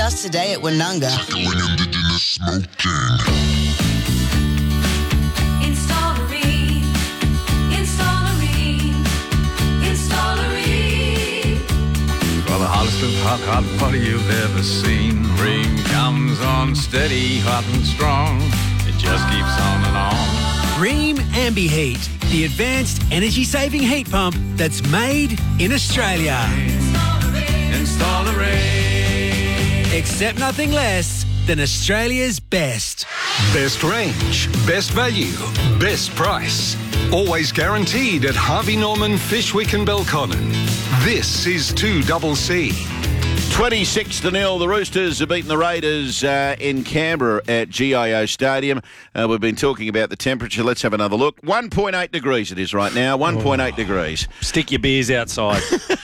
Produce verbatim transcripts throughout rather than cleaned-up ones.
us today at Woononga. Tackling Indigenous smoking. Installery, Installery, Installery. For the hottest of hot, hot party you've ever seen. Ream comes on steady, hot and strong. It just keeps on and on. Ream AmbiHeat, the advanced energy-saving heat pump that's made in Australia. Installery. Accept nothing less than Australia's best. Best range, best value, best price. Always guaranteed at Harvey Norman, Fishwick and Belconnen. This is two C C. twenty-six to nil. The Roosters have beaten the Raiders uh, in Canberra at G I O Stadium. Uh, we've been talking about the temperature. Let's have another look. one point eight degrees it is right now. one point eight oh. degrees. Stick your beers outside.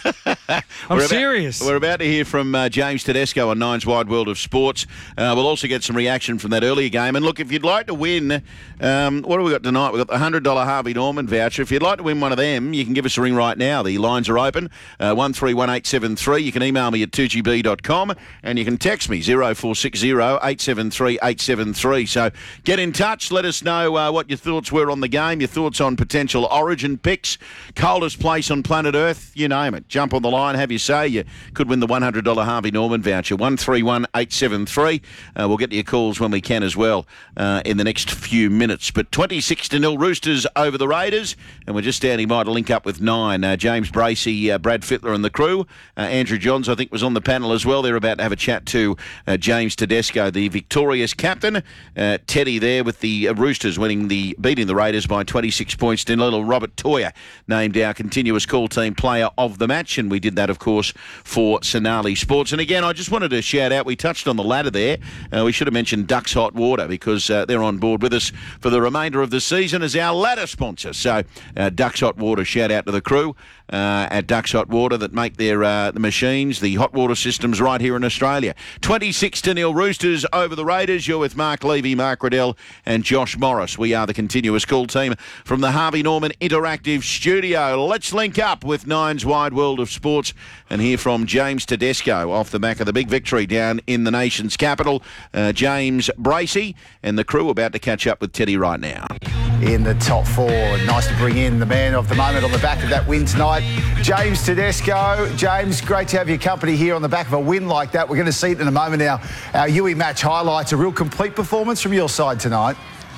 I'm we're serious. About, we're about to hear from uh, James Tedesco on Nine's Wide World of Sports. Uh, we'll also get some reaction from that earlier game. And look, if you'd like to win, um, what have we got tonight? We've got the one hundred dollars Harvey Norman voucher. If you'd like to win one of them, you can give us a ring right now. The lines are open, uh, one three one eight seven three. You can email me at two g b dot com and you can text me zero four six zero eight seven three eight seven three. So get in touch. Let us know uh, what your thoughts were on the game, your thoughts on potential Origin picks, coldest place on planet Earth, you name it. Jump on the line, have your say. You could win the one hundred dollars Harvey Norman voucher, one three one eight seven three. Uh, we'll get to your calls when we can as well uh, in the next few minutes. But twenty-six to nil Roosters over the Raiders, and we're just standing by to link up with nine. Uh, James Bracey, uh, Brad Fittler and the crew. Uh, Andrew Johns, I think, was on the panel as well. They're about to have a chat to uh, James Tedesco, the victorious captain. Uh, Teddy there with the uh, Roosters winning the beating the Raiders by twenty-six points to nil. Robert Toyer named our continuous call team player of the match, and we did that, of course, for Sonali Sports. And again, I just wanted to shout out, we touched on the ladder there. Uh, we should have mentioned Ducks Hot Water because uh, they're on board with us for the remainder of the season as our ladder sponsor. So uh, Ducks Hot Water, shout out to the crew uh, at Ducks Hot Water that make their uh, the machines, the hot water systems right here in Australia. twenty-six to nil Roosters over the Raiders. You're with Mark Levy, Mark Riddell and Josh Morris. We are the continuous call team from the Harvey Norman Interactive Studio. Let's link up with Nine's Wide World of Sports and hear from James Tedesco off the back of the big victory down in the nation's capital. Uh, James Bracey and the crew about to catch up with Teddy right now. In the top four. Nice to bring in the man of the moment on the back of that win tonight, James Tedesco. James, great to have your company here on the back of a win like that. We're going to see it in a moment. Our, our U E match highlights, a real complete performance from your side tonight.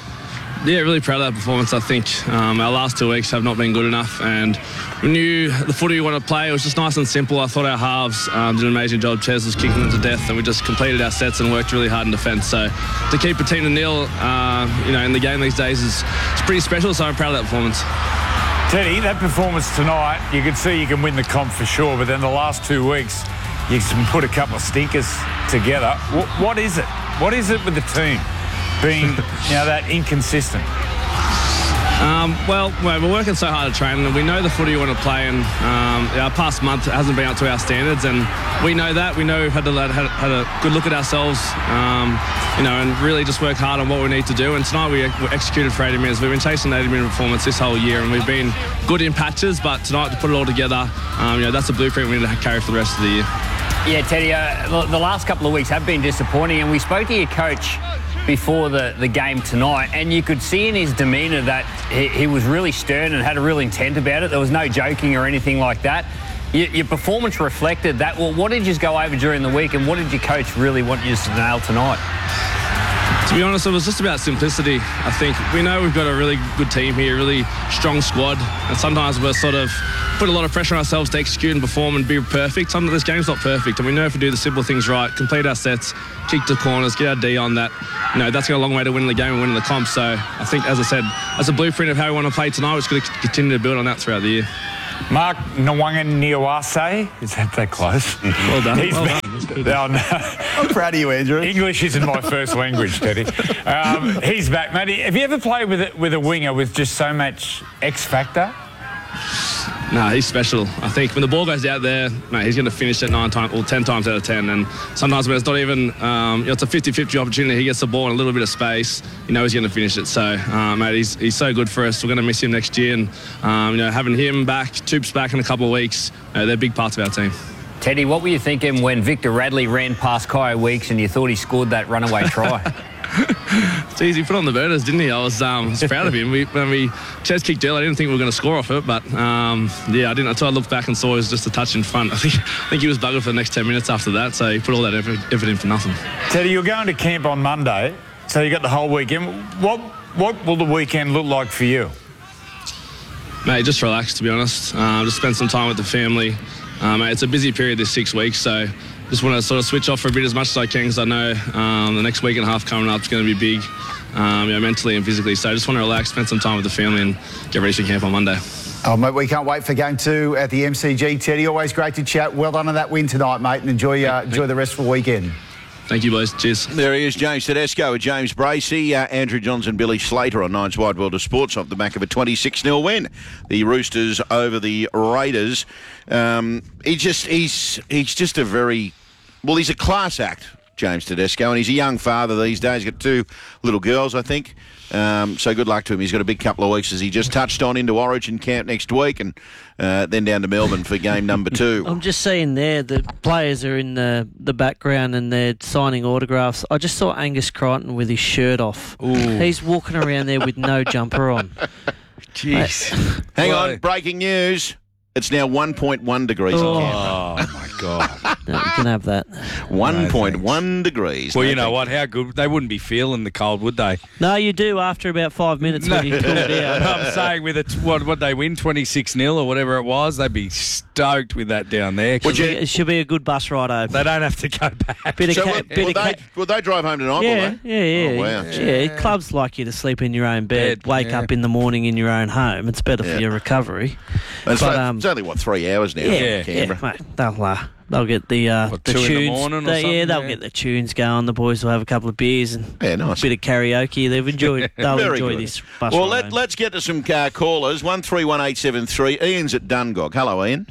Yeah, really proud of that performance. I think um, our last two weeks have not been good enough, and we knew the footy we want to play. It was just nice and simple. I thought our halves um, did an amazing job. Ches was kicking them to death, and we just completed our sets and worked really hard in defence. So to keep a team to nil, uh, you know, in the game these days is it's pretty special. So I'm proud of that performance. Teddy, that performance tonight, you can see you can win the comp for sure, but then the last two weeks, you can put a couple of stinkers together. What, what is it? What is it with the team being, you know, that inconsistent? Um, well, we're working so hard to train, and we know the footy we want to play, and um, our past month hasn't been up to our standards, and we know that. We know we've had, to, had, had a good look at ourselves, um, you know, and really just work hard on what we need to do. And tonight we, we executed for eighty minutes. We've been chasing eighty minute performance this whole year, and we've been good in patches, but tonight to put it all together, um, you know, that's a blueprint we need to carry for the rest of the year. Yeah, Teddy, uh, the last couple of weeks have been disappointing, and we spoke to your coach before the, the game tonight, and you could see in his demeanour that he, he was really stern and had a real intent about it. There was no joking or anything like that. Your, your performance reflected that. Well, what did you go over during the week, and what did your coach really want you to nail tonight? To be honest, it was just about simplicity. I think we know we've got a really good team here, really strong squad, and sometimes we're sort of put a lot of pressure on ourselves to execute and perform and be perfect. Sometimes this game's not perfect, and we know if we do the simple things right, complete our sets, kick to corners, get our D on that, you know, that's got a long way to win the game and win the comp. So I think, as I said, as a blueprint of how we want to play tonight, we're just going to continue to build on that throughout the year. Mark Nwanga-Niawase, is that that close? Well done. He's well back. done. Oh, no. I'm proud of you, Andrew. English isn't my first language, Teddy. Um, he's back, mate. Have you ever played with a, with a winger with just so much X factor? No, he's special. I think when the ball goes out there, mate, he's going to finish it nine times or ten times out of ten. And sometimes when it's not even, um, you know, it's a fifty-fifty opportunity. He gets the ball in a little bit of space. You know he's going to finish it. So, uh, mate, he's he's so good for us. We're going to miss him next year. And um, you know, having him back, Toops back in a couple of weeks, uh, they're big parts of our team. Teddy, what were you thinking when Victor Radley ran past Kyle Weeks and you thought he scored that runaway try? It's easy. He put on the burners, didn't he? I was, um, was proud of him. We, when we chest kicked early, I didn't think we were going to score off it, but um, yeah, I didn't. Until I looked back and saw it was just a touch in front. I think I think he was buggered for the next ten minutes after that, so he put all that effort, effort in for nothing. Teddy, you're going to camp on Monday, so you got the whole weekend. What what will the weekend look like for you? Mate, just relax, to be honest. Uh, just spend some time with the family. Uh, mate, it's a busy period this six weeks, so just want to sort of switch off for a bit as much as I can, because I know um, the next week and a half coming up is going to be big, um, you know, mentally and physically. So I just want to relax, spend some time with the family and get ready for camp on Monday. Oh, mate, we can't wait for game two at the M C G. Teddy, always great to chat. Well done on that win tonight, mate, and enjoy uh, enjoy the rest of the weekend. Thank you, boys. Cheers. There he is, James Tedesco with James Bracey, uh, Andrew Johnson, Billy Slater on Nine's Wide World of Sports off the back of a twenty-six nil win. The Roosters over the Raiders. Um, he just he's he's just a very well. He's a class act, James Tedesco, and he's a young father these days. He's got two little girls, I think. Um, so good luck to him. He's got a big couple of weeks, as he just touched on, into Origin camp next week, and uh, then down to Melbourne for game number two. I'm just seeing there the players are in the, the background and they're signing autographs. I just saw Angus Crichton with his shirt off. Ooh. He's walking around there with no jumper on. Jeez. Hang on, breaking news. It's now one point one degrees Oh. in Canberra. Oh, my God. No, you can have that. one point one No, degrees. Well, No, you know thank what? How good. They wouldn't be feeling the cold, would they? No, you do after about five minutes when you cool down. I'm saying with it, what what they win, twenty-six nil or whatever it was, they'd be stoked with that down there. Should be- It should be a good bus ride home. They don't have to go back. Bit of So ca- will, bit will of they, ca- will they drive home tonight, Yeah, will they? yeah, yeah. Oh, wow. Yeah, clubs like you to sleep in your own bed, Bed, wake yeah. up in the morning in your own home. It's better Yeah. for your recovery. It's, But, like- um, it's only, what, three hours now Yeah, from yeah, Canberra? mate. They'll, uh, they'll get the uh, What, the two in the tunes. morning or they- yeah, something? they'll Yeah. get the tunes going. The boys will have a couple of beers and Yeah, nice. a bit of karaoke. They've enjoyed. They'll Very enjoy good. this bus Well, ride let, home. let's get to some uh, callers. one three one eight seven three. Ian's at Dungog. Hello, Ian.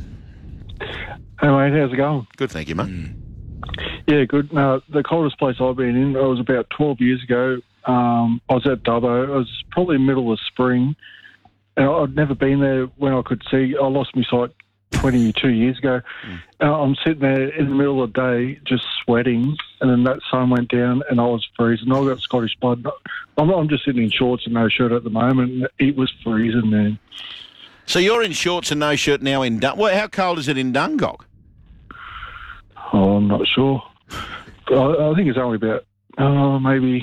Hey mate, how's it going? Good, thank you, mate. Yeah, good. No, the coldest place I've been in, I was about twelve years ago. Um, I was at Dubbo. It was probably middle of spring, and I'd never been there when I could see. I lost my sight twenty-two years ago. Mm. Uh, I'm sitting there in the middle of the day just sweating, and then that sun went down, and I was freezing. I got Scottish blood. I'm, I'm just sitting in shorts and no shirt at the moment, and it was freezing, man. So you're in shorts and no shirt now in Dungog. Well, how cold is it in Dungog? Oh, I'm not sure. I, I think it's only about uh, maybe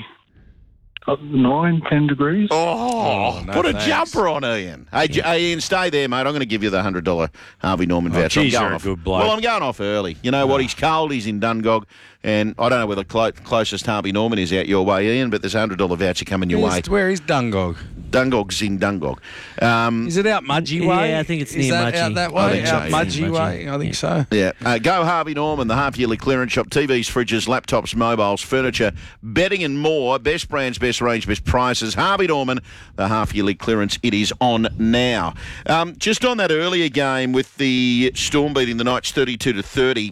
uh, nine, ten degrees. Oh, no put a thanks. jumper on, Ian. Hey, J- hey, Ian, stay there, mate. I'm going to give you the one hundred dollars Harvey Norman Oh, voucher. geez, I'm you're going a off. good bloke. Well, I'm going off early. You know what? He's cold. He's in Dungog. And I don't know where the clo- closest Harvey Norman is out your way, Ian, but there's a one hundred dollars voucher coming your way. Where's- Where is Dungog? Dungog's in Dungog. Um, Is it out Mudgee Yeah, way? I think it's is near that Mudgee. out that I way? think so, Out yeah. Mudgee Mudgee. way? I think so. Yeah. Uh, go Harvey Norman, the half-yearly clearance shop. T Vs, fridges, laptops, mobiles, furniture, bedding and more. Best brands, best range, best prices. Harvey Norman, the half-yearly clearance. It is on now. Um, just on that earlier game with the Storm beating the Knights thirty-two to thirty.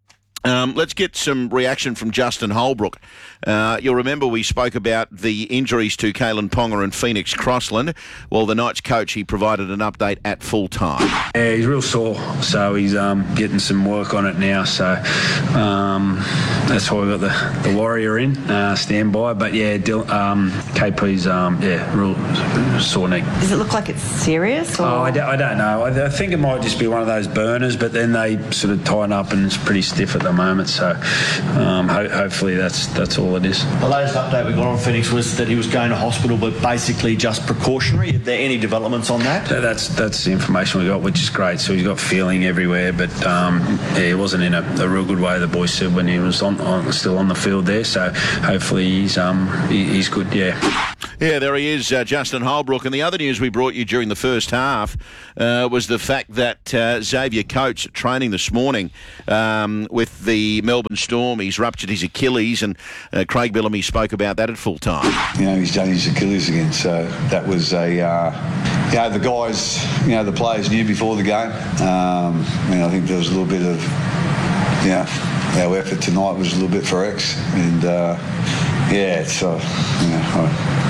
Um, let's get some reaction from Justin Holbrook. Uh, you'll remember we spoke about the injuries to Kalen Ponga and Phoenix Crossland. Well, the Knights coach, he provided an update at full time. Yeah, he's real sore, so he's um, getting some work on it now. So um, that's why we got the, the Warrior in uh, standby. But yeah, Dil- um, K P's um, yeah, real sore neck. Does it look like it's serious? Or? Oh, I, d- I don't know. I, I think it might just be one of those burners, but then they sort of tighten up and it's pretty stiff at the moment. So um, ho- hopefully that's that's all it is. The latest update we got on Phoenix was that he was going to hospital, but basically just precautionary. Are there any developments on that? So that's that's the information we got, which is great. So he's got feeling everywhere, but um, yeah, he wasn't in a, a real good way, the boys said, when he was on, on still on the field there. So hopefully he's um he, he's good. Yeah. Yeah, there he is, uh, Justin Holbrook. And the other news we brought you during the first half uh, was the fact that uh, Xavier Coates at training this morning um, with the Melbourne Storm. He's ruptured his Achilles, and uh, Craig Bellamy spoke about that at full time. You know, he's done his Achilles again, so that was a, uh, you know, the guys, you know, the players knew before the game. Um, I mean, I think there was a little bit of, you know, our effort tonight was a little bit for X, and uh, yeah, it's, uh, you know, I,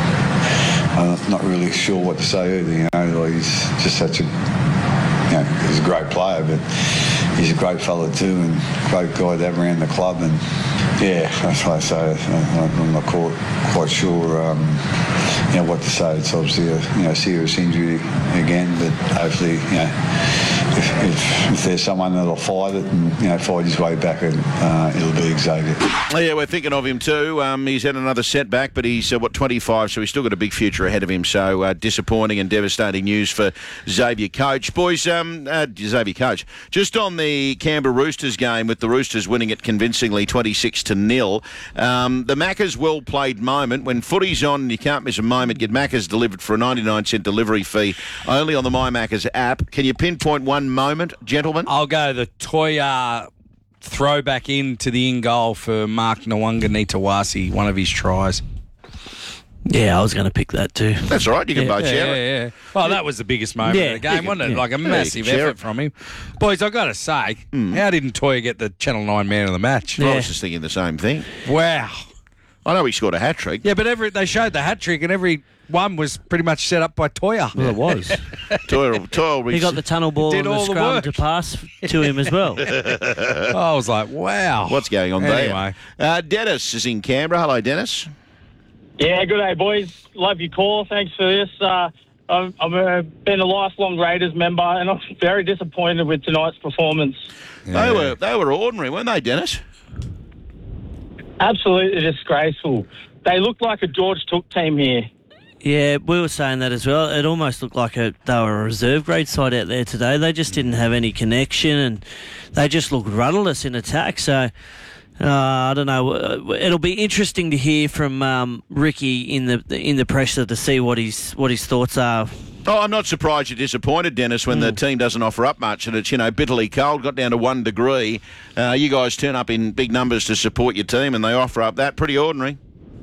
I'm not really sure what to say either. You know, like he's just such a, you know, he's a great player, but he's a great fella too, and great guy to have around the club. And yeah, that's why I say I'm not quite, quite sure, um, you know, what to say. It's obviously a you know serious injury again, but hopefully, you know. If, if, if there's someone that'll fight it and you know fight his way back, and uh, it'll be Xavier. Oh, yeah, we're thinking of him too. Um, he's had another setback, but he's uh, what twenty-five, so he's still got a big future ahead of him. So uh, disappointing and devastating news for Xavier Coach, boys. Um, uh, Xavier Coach, just on the Canberra Roosters game with the Roosters winning it convincingly, twenty-six to nil. Um, the Macca's well played moment when footy's on and you can't miss a moment. Get Macca's delivered for a ninety-nine cent delivery fee only on the My Macca's app. Can you pinpoint one moment, gentlemen? I'll go the Toya throw back into the in goal for Mark Nwanganitawasi, one of his tries. Yeah, I was going to pick that too. That's all right. You can yeah, both yeah, share yeah, it. Yeah. Well, that was the biggest moment Yeah, of the game, you wasn't can- it? yeah. Like a Yeah, massive you can share effort it. from him. Boys, I've got to say, how didn't Toya get the Channel nine man of the match? I was just thinking the same thing. Wow. I know he scored a hat trick. Yeah, but every they showed the hat trick and every one was pretty much set up by Toya. Well, it was. Toil, toil, He got the tunnel ball Did on the all the scrum work. to pass to him as well. I was like, wow. What's going on Anyway. there? Uh, Dennis is in Canberra. Hello, Dennis. Yeah, good day, boys. Love your call. Thanks for this. Uh, I've, I've uh, been a lifelong Raiders member, and I'm very disappointed with tonight's performance. They were they were ordinary, weren't they, Dennis? Absolutely disgraceful. They looked like a George Took team here. Yeah, we were saying that as well. It almost looked like a, they were a reserve grade side out there today. They just didn't have any connection, and they just looked rudderless in attack. So, uh, I don't know. It'll be interesting to hear from um, Ricky in the in the pressure to see what his what his thoughts are. Oh, I'm not surprised you're disappointed, Dennis, when the team doesn't offer up much and it's, you know, bitterly cold, got down to one degree. Uh, you guys turn up in big numbers to support your team and they offer up that. Pretty ordinary.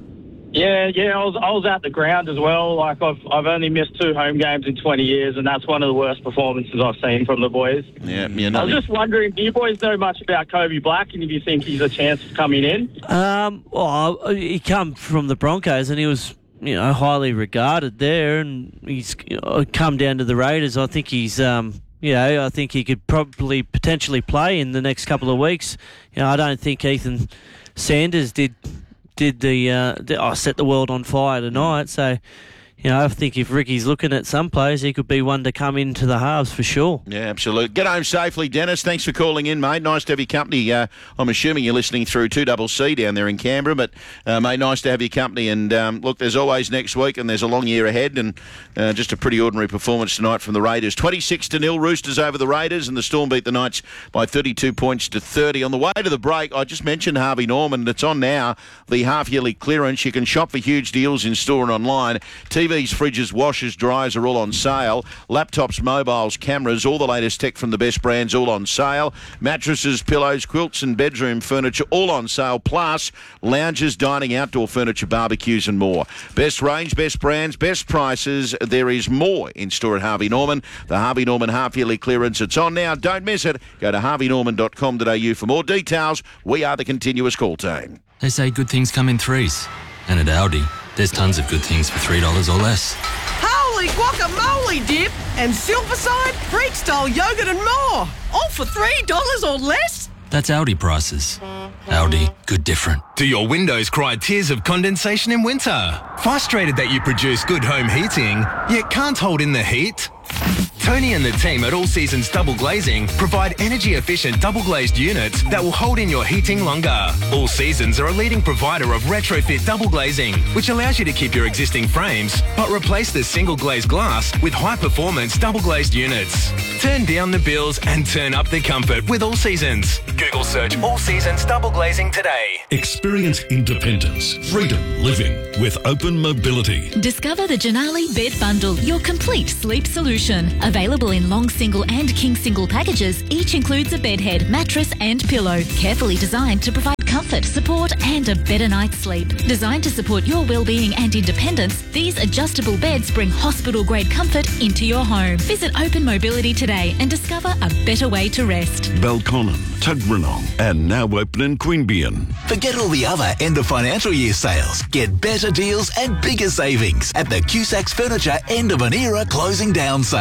Yeah, yeah, I was I was at the ground as well. Like I've I've only missed two home games in twenty years, and that's one of the worst performances I've seen from the boys. Yeah, yeah. I No, was just wondering, do you boys know much about Kobe Black, and if you think he's a chance of coming in? Um, well, he come from the Broncos, and he was, you know, highly regarded there, and he's you know, come down to the Raiders. I think he's, um, you know, I think he could probably potentially play in the next couple of weeks. You know, I don't think Ethan Sanders did did the, uh, the oh, set the world on fire tonight. So, you know, I think if Ricky's looking at some players, he could be one to come into the halves for sure. Yeah, absolutely. Get home safely, Dennis. Thanks for calling in, mate. Nice to have your company. Uh, I'm assuming you're listening through two C C down there in Canberra, but, uh, mate, nice to have your company. And, um, look, there's always next week and there's a long year ahead, and uh, just a pretty ordinary performance tonight from the Raiders. twenty-six to nil, Roosters over the Raiders, and the Storm beat the Knights by thirty-two points to thirty. On the way to the break, I just mentioned Harvey Norman. It's on now, the half-yearly clearance. You can shop for huge deals in store and online. T Vs, fridges, washers, dryers are all on sale. Laptops, mobiles, cameras, all the latest tech from the best brands, all on sale. Mattresses, pillows, quilts and bedroom furniture, all on sale. Plus, lounges, dining, outdoor furniture, barbecues and more. Best range, best brands, best prices. There is more in store at Harvey Norman. The Harvey Norman half-yearly clearance. It's on now. Don't miss it. Go to harvey norman dot com dot a u for more details. We are the Continuous Call Team. They say good things come in threes. And at Aldi, there's tons of good things for three dollars or less. Holy guacamole dip and Silverside, Freak-style yogurt and more. All for three dollars or less? That's Aldi prices. Aldi, good different. Do your windows cry tears of condensation in winter? Frustrated that you produce good home heating, yet can't hold in the heat? Tony and the team at All Seasons Double Glazing provide energy-efficient double-glazed units that will hold in your heating longer. All Seasons are a leading provider of retrofit double glazing, which allows you to keep your existing frames, but replace the single-glazed glass with high-performance double-glazed units. Turn down the bills and turn up the comfort with All Seasons. Google search All Seasons Double Glazing today. Experience independence, freedom living with open mobility. Discover the Janali Bed Bundle, your complete sleep solution. Available in long single and king single packages, each includes a bed head, mattress and pillow, carefully designed to provide comfort, support and a better night's sleep. Designed to support your well-being and independence, these adjustable beds bring hospital-grade comfort into your home. Visit Open Mobility today and discover a better way to rest. Belconnen, Tuggeranong, and now open in Queanbeyan. Forget all the other end of financial year sales. Get better deals and bigger savings at the Cusacks Furniture end of an era closing down sale. This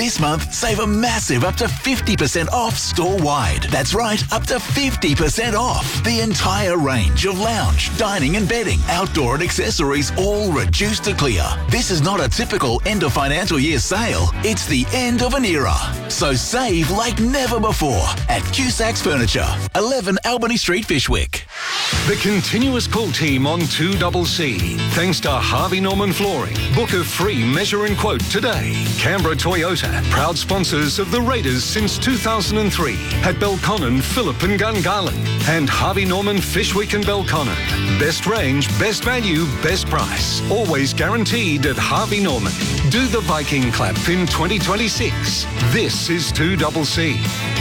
This month, save a massive up to fifty percent off store-wide. That's right, up to fifty percent off. The entire range of lounge, dining and bedding, outdoor and accessories, all reduced to clear. This is not a typical end of financial year sale. It's the end of an era. So save like never before at Cusacks Furniture, eleven Albany Street, Fishwick. The continuous pull team on two C C. Thanks to Harvey Norman Flooring. Book a free measure and quote today. Canberra Toyota, proud sponsors of the Raiders since two thousand three. At Belconnen, Phillip and Gungarland. And Harvey Norman Fishwick and Belconnen. Best range, best value, best price. Always guaranteed at Harvey Norman. Do the Viking clap in twenty twenty-six. This is two C C.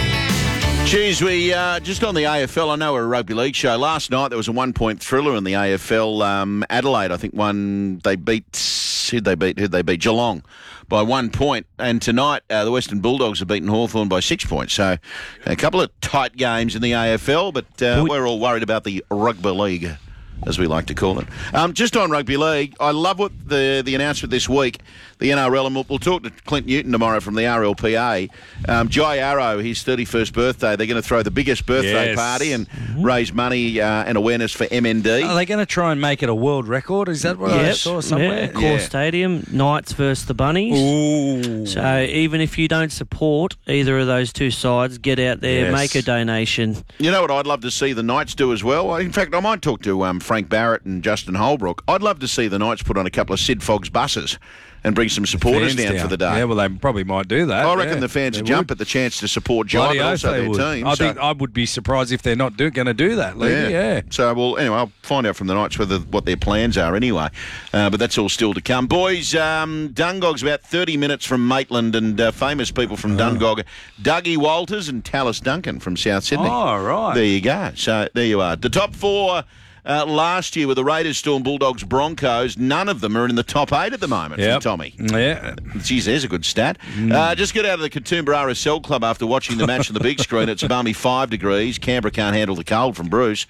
Geez, we uh, just on the A F L. I know we're a rugby league show. Last night there was a one-point thriller in the A F L. Um, Adelaide, I think, won. They beat. Who'd they beat? Who'd they beat? Geelong by one point. And tonight uh, the Western Bulldogs have beaten Hawthorn by six points. So a couple of tight games in the A F L, but uh, we're all worried about the rugby league, as we like to call it. Um, just on rugby league, I love what the the announcement this week, the N R L, and we'll, we'll talk to Clint Newton tomorrow from the R L P A. Um, Jai Arrow, his thirty-first birthday, they're going to throw the biggest birthday Yes. party and raise money uh, and awareness for M N D. Are they going to try and make it a world record? Is that what I Yep. saw somewhere? Yeah, Core Stadium, Knights versus the Bunnies. Ooh. So even if you don't support either of those two sides, get out there, Yes. make a donation. You know what I'd love to see the Knights do as well? In fact, I might talk to um, Frank Barrett and Justin Holbrook. I'd love to see the Knights put on a couple of Sid Fogg's buses and bring some supporters Fans down, for the day. Yeah, well, they probably might do that. I reckon yeah. the fans They would jump would. at the chance to support Jai, Bloody but oath also they their would. team. I so- think I would be surprised if they're not do, going to do that, Lee. Yeah. So, well, anyway, I'll find out from the Knights whether what their plans are anyway. Uh, but that's all still to come. Boys, um, Dungog's about thirty minutes from Maitland, and uh, famous people from Dungog, Dougie Walters and Tallis Duncan from South Sydney. Oh, right. There you go. So, there you are. The top four uh, last year were the Raiders, Storm, Bulldogs, Broncos. None of them are in the top eight at the moment Yep. from Tommy. Yeah. Geez, there's a good stat. Uh, just get out of the Katoomba R S L Club after watching the match on the big screen. It's balmy five degrees. Canberra can't handle the cold from Bruce.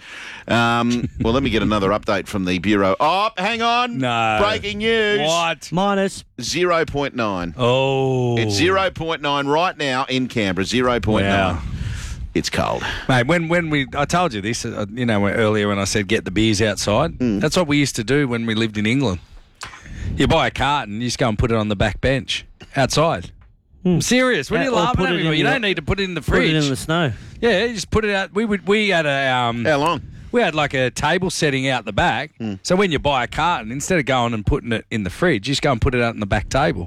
Um, well, let me get another update from the Bureau. Oh, hang on. No. Breaking news. What? Minus. zero point nine. Oh. It's zero point nine right now in Canberra. zero point nine. Wow. It's cold. Mate, when, when we, I told you this, uh, you know, earlier when I said get the beers outside. Mm. That's what we used to do when we lived in England. You buy a carton, you just go and put it on the back bench outside. I'm serious. What are Uh, you or laughing put at it me? in You the- don't need to put it in the Put fridge. it in the snow. Yeah, you just put it out. We would. We had a. Um, How long? We had like a table setting out the back. So when you buy a carton, instead of going and putting it in the fridge, you just go and put it out on the back table.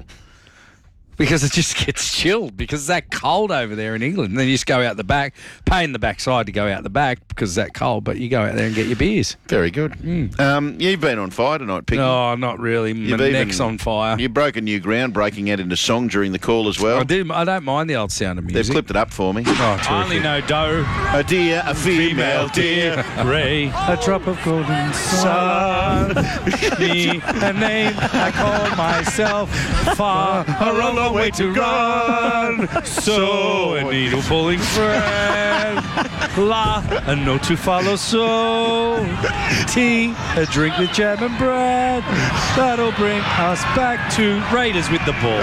Because it just gets chilled because it's that cold over there in England. And then you just go out the back, pay in the backside to go out the back because it's that cold, but you go out there and get your beers. Very good. Um, you've been on fire tonight, Picky. No, not really. My You've even- neck's on fire. You broke a new ground, breaking out into song during the call as well. I do. I don't mind the old sound of music. They've clipped it up for me. Oh, I only terrific. know dough. A deer, a female deer. Ray, a drop of golden sun. Me, a name I call myself. Far, a long, long way to run. So, a needle pulling friend. La, a note to follow. So, tea, a drink with jam and bread. That'll bring us back to Raiders with the ball.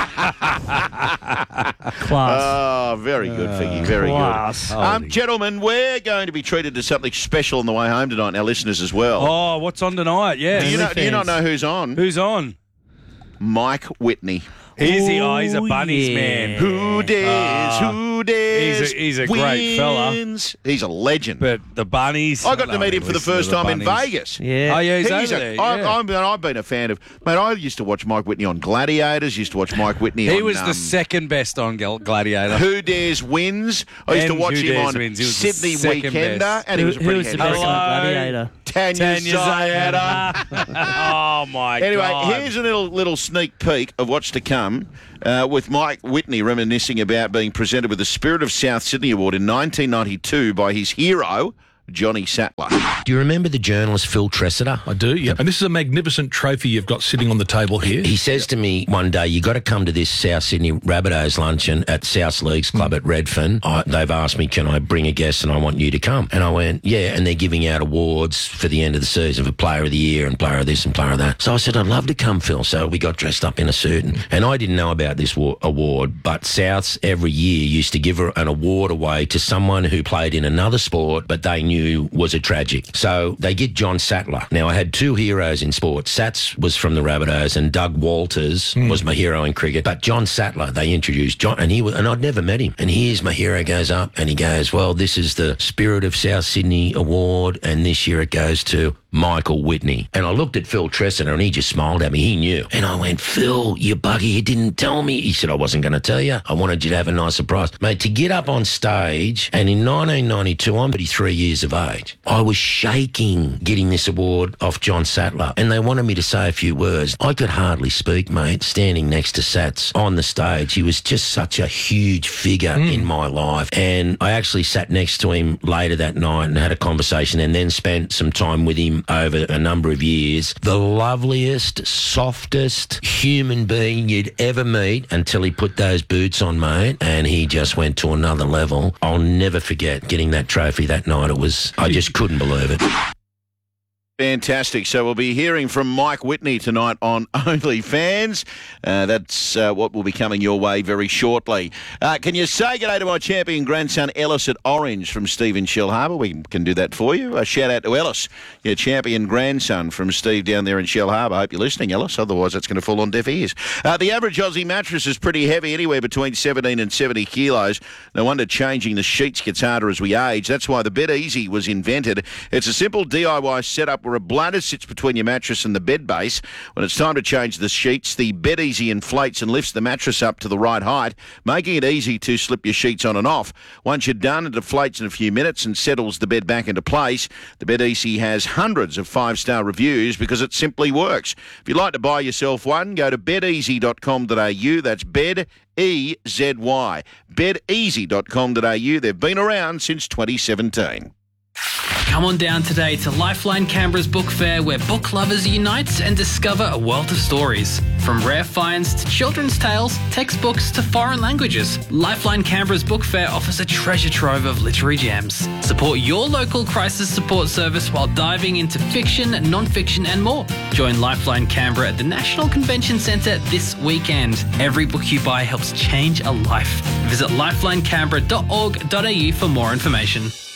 Class. Oh, very good, Figgy. Very class. good. Um, gentlemen, we're going to be treated to something special on the way home tonight, and our listeners as well. Oh, what's on tonight? Yeah. do, you know, do you not know who's on? Who's on? Mike Whitney. He's the, oh, he's a Oh, bunnies yeah. man. Who dares? Ah. who dares? He's a- he's a great fella. wins. He's a legend. But the bunnies. I got to meet him for the Listen to first time in bunnies. Vegas. Yeah. Oh, yeah, he's, He's over a, there. I, yeah. I'm, I've been a fan of. Mate, I used to watch Mike Whitney on Gladiators. Used to watch Mike Whitney. he on, was um, the second best on Gal- Gladiator. Who Dares Wins. I used to And watch Who him Dares on Wins. He was the Sydney second Weekender, best. and he was a Who pretty was the handy best guy. on Gladiator? Tanya, Tanya Zayada. Zayada. Oh, my Anyway, God. here's a little little sneak peek of what's to come uh, with Mike Whitney reminiscing about being presented with the Spirit of South Sydney Award in nineteen ninety-two by his hero, Johnny Sattler. Do you remember the journalist Phil Tressiter? I do, yeah. And this is a magnificent trophy you've got sitting on the table here. He says to me one day, you got to come to this South Sydney Rabbitohs luncheon at South Leagues Club mm. at Redfern. I, they've asked me, can I bring a guest and I want you to come? And I went, yeah, and they're giving out awards for the end of the season for Player of the Year and Player of this and Player of that. So I said, I'd love to come, Phil. So we got dressed up in a suit. And, and I didn't know about this wa- award, but Souths every year used to give an award away to someone who played in another sport, but they knew was a tragic. So they get John Sattler. Now, I had two heroes in sport. Sats was from the Rabbitohs and Doug Walters mm. was my hero in cricket. But John Sattler, they introduced John, and he was, and I'd never met him. And here's my hero goes up and he goes, well, this is the Spirit of South Sydney Award, and this year it goes to Michael Whitney. And I looked at Phil Tressiter and he just smiled at me. He knew. And I went, Phil, you bugger, you didn't tell me. He said, I wasn't going to tell you. I wanted you to have a nice surprise. Mate, to get up on stage, and in nineteen ninety-two, I'm thirty-three years of age, I was shaking getting this award off John Sattler. And they wanted me to say a few words. I could hardly speak, mate, standing next to Sats on the stage. He was just such a huge figure mm. in my life. And I actually sat next to him later that night and had a conversation and then spent some time with him over a number of years. The loveliest, softest human being you'd ever meet until he put those boots on, mate, and he just went to another level. I'll never forget getting that trophy that night. It was, I just couldn't believe it. Fantastic. So we'll be hearing from Mike Whitney tonight on OnlyFans. Uh, that's uh, what will be coming your way very shortly. Uh, can you say good day to my champion grandson Ellis at Orange from Steve in Shellharbour? We can do that for you. A shout out to Ellis, your champion grandson from Steve down there in Shellharbour. I hope you're listening, Ellis. Otherwise, that's going to fall on deaf ears. Uh, the average Aussie mattress is pretty heavy, anywhere between seventeen and seventy kilos. No wonder changing the sheets gets harder as we age. That's why the Bed Easy was invented. It's a simple D I Y setup where a bladder sits between your mattress and the bed base. When it's time to change the sheets, the Bed Easy inflates and lifts the mattress up to the right height, making it easy to slip your sheets on and off. Once you're done, it deflates in a few minutes and settles the bed back into place. The Bed Easy has hundreds of five-star reviews because it simply works. If you'd like to buy yourself one, go to bed easy dot com dot a u. That's bed E Z Y. bed easy dot com dot a u. They've been around since twenty seventeen. Come on down today to Lifeline Canberra's book fair, where book lovers unite and discover a wealth of stories. From rare finds to children's tales, textbooks to foreign languages, Lifeline Canberra's book fair offers a treasure trove of literary gems. Support your local crisis support service while diving into fiction, non-fiction and more. Join Lifeline Canberra at the National Convention Centre this weekend. Every book you buy helps change a life. Visit lifeline canberra dot org dot a u for more information.